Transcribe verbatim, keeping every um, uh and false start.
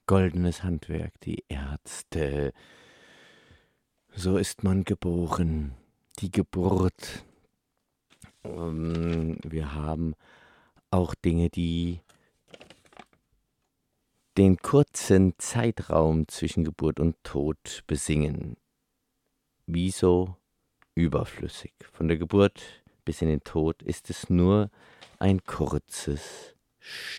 goldenes Handwerk, die Ärzte. So ist man geboren, die Geburt. Ähm, wir haben auch Dinge, die den kurzen Zeitraum zwischen Geburt und Tod besingen. Wie so überflüssig. Von der Geburt bis in den Tod ist es nur ein kurzes